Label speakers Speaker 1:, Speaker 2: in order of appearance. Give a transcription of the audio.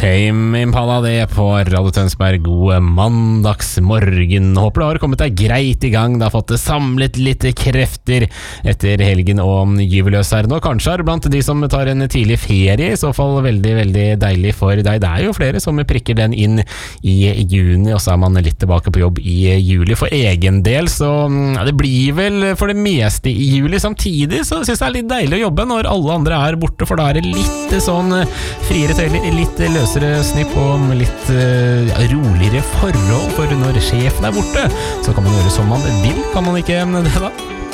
Speaker 1: Tame Impala det på Radio Tønsberg. God mandagsmorgen. Håper du har kommet deg greit i gang. Du har fått samlet litt krefter etter helgen og gyveløs her nå. Kanskje er det blant de som tar en tidlig ferie. I så fall veldig, veldig deilig for deg. Det er jo flere som prikker den inn i juni, og så er man litt tilbake på jobb i juli. For egen del så ja, det blir vel for det meste i juli. Samtidig så synes jeg det er litt deilig å jobbe når alle andre er borte, for da er det litt sånn friere tøyler, litt løsere snipp og litt roligere forhold, for når sjefen er borte så kan man gjøre som man vil, kan man ikke det da?